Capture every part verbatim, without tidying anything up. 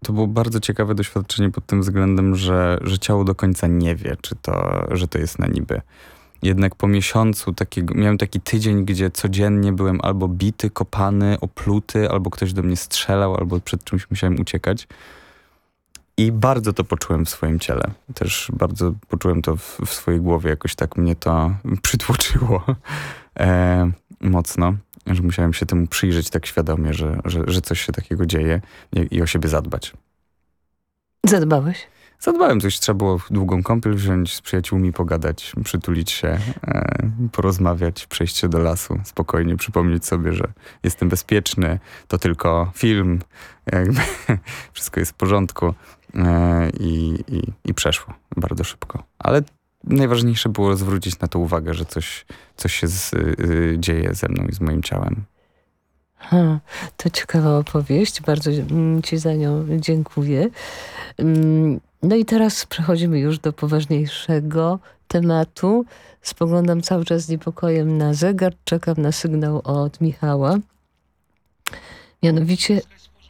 to było bardzo ciekawe doświadczenie pod tym względem, że, że ciało do końca nie wie, czy to, że to jest na niby. Jednak po miesiącu takiego, miałem taki tydzień, gdzie codziennie byłem albo bity, kopany, opluty, albo ktoś do mnie strzelał, albo przed czymś musiałem uciekać. I bardzo to poczułem w swoim ciele. Też bardzo poczułem to w, w swojej głowie. Jakoś tak mnie to przytłoczyło e, mocno, że musiałem się temu przyjrzeć tak świadomie, że, że, że coś się takiego dzieje i, i o siebie zadbać. Zadbałeś? Zadbałem coś. Trzeba było długą kąpiel wziąć, z przyjaciółmi pogadać, przytulić się, e, porozmawiać, przejść się do lasu, spokojnie przypomnieć sobie, że jestem bezpieczny, to tylko film, jakby wszystko jest w porządku. I, i, i przeszło bardzo szybko. Ale najważniejsze było zwrócić na to uwagę, że coś, coś się z, y, dzieje ze mną i z moim ciałem. Ha, to ciekawa opowieść. Bardzo ci za nią dziękuję. No i teraz przechodzimy już do poważniejszego tematu. Spoglądam cały czas z niepokojem na zegar. Czekam na sygnał od Michała. Mianowicie...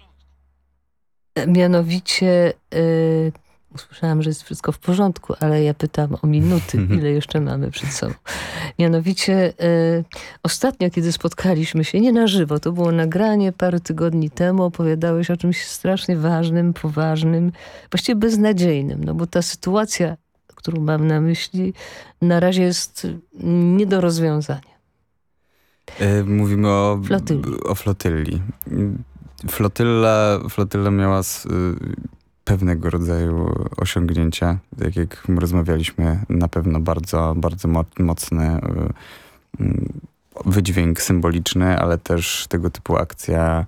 Mianowicie yy, usłyszałam, że jest wszystko w porządku, ale ja pytam o minuty, ile jeszcze mamy przed sobą. Mianowicie yy, ostatnio, kiedy spotkaliśmy się, nie na żywo, to było nagranie parę tygodni temu, opowiadałeś o czymś strasznie ważnym, poważnym, właściwie beznadziejnym, no bo ta sytuacja, którą mam na myśli, na razie jest nie do rozwiązania. Yy, mówimy o flotylli. O flotylli. Flotylla, flotylla miała z, y, pewnego rodzaju osiągnięcia. Tak jak rozmawialiśmy, na pewno bardzo, bardzo mocny y, y, wydźwięk symboliczny, ale też tego typu akcja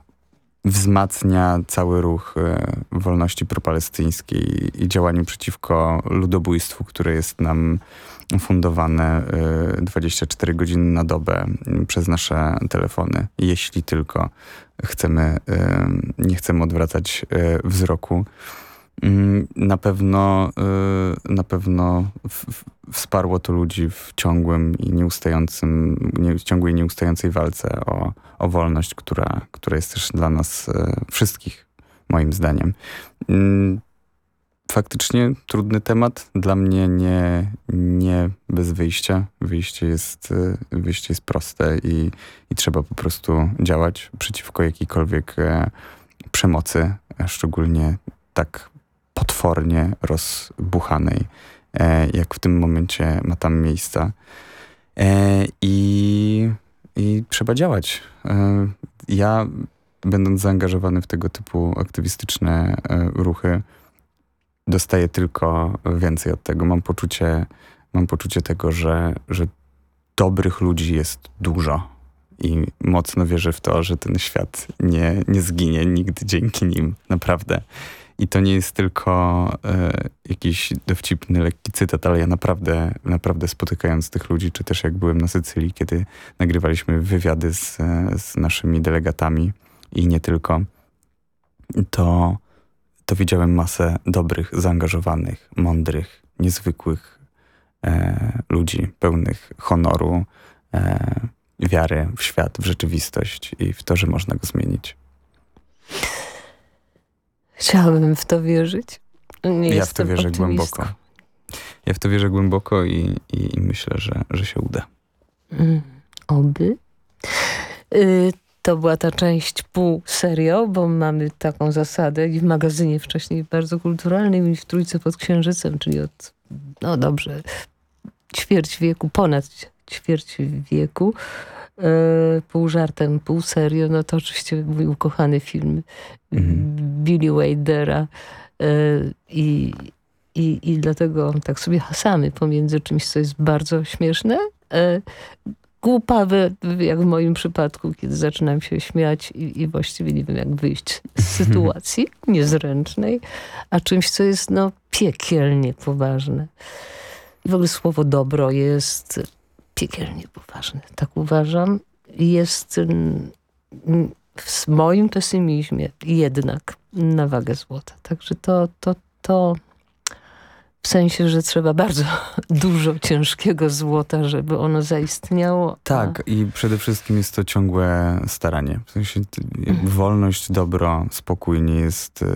wzmacnia cały ruch y, wolności propalestyńskiej i działaniu przeciwko ludobójstwu, które jest nam fundowane y, dwadzieścia cztery godziny na dobę y, przez nasze telefony. Jeśli tylko chcemy, y, nie chcemy odwracać y, wzroku. Y, na pewno, y, na pewno w, w, wsparło to ludzi w ciągłym i nieustającym, nie, ciągłej i nieustającej walce o, o wolność, która, która jest też dla nas y, wszystkich, moim zdaniem. Y, Faktycznie trudny temat. Dla mnie nie, nie bez wyjścia. Wyjście jest, wyjście jest proste i, i trzeba po prostu działać przeciwko jakiejkolwiek e, przemocy, a szczególnie tak potwornie rozbuchanej, e, jak w tym momencie ma tam miejsca. E, i, I trzeba działać. E, ja, będąc zaangażowany w tego typu aktywistyczne e, ruchy, dostaję tylko więcej od tego. Mam poczucie, mam poczucie tego, że, że dobrych ludzi jest dużo i mocno wierzę w to, że ten świat nie, nie zginie nigdy dzięki nim. Naprawdę. I to nie jest tylko e, jakiś dowcipny, lekki cytat, ale ja naprawdę, naprawdę spotykając tych ludzi, czy też jak byłem na Sycylii, kiedy nagrywaliśmy wywiady z, z naszymi delegatami i nie tylko, to to widziałem masę dobrych, zaangażowanych, mądrych, niezwykłych e, ludzi, pełnych honoru, e, wiary w świat, w rzeczywistość i w to, że można go zmienić. Chciałabym w to wierzyć. Nie ja w to wierzę optymistką. głęboko. Ja w to wierzę głęboko i, i, i myślę, że, że się uda. Mm, oby. Y To była ta część pół serio, bo mamy taką zasadę i w magazynie wcześniej bardzo kulturalnym i w Trójce pod Księżycem, czyli od, no dobrze, ćwierć wieku, ponad ćwierć wieku, e, pół żartem, pół serio, no to oczywiście mój ukochany film mm. Billy Waidera e, i, i, i dlatego tak sobie hasamy pomiędzy czymś, co jest bardzo śmieszne, e, głupawe, jak w moim przypadku, kiedy zaczynam się śmiać i, i właściwie nie wiem, jak wyjść z sytuacji niezręcznej, a czymś, co jest no piekielnie poważne. I w ogóle słowo dobro jest piekielnie poważne. Tak uważam. Jest w moim pesymizmie jednak na wagę złota. Także to, to, to w sensie, że trzeba bardzo dużo ciężkiego złota, żeby ono zaistniało. Tak, a... i przede wszystkim jest to ciągłe staranie. W sensie mhm. wolność, dobro, spokój nie jest